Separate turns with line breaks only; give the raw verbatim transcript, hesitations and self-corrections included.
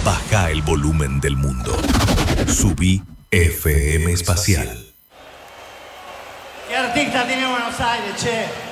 Baja el volumen del mundo. Subí F M Espacial.
¿Qué artista tiene Buenos Aires, che?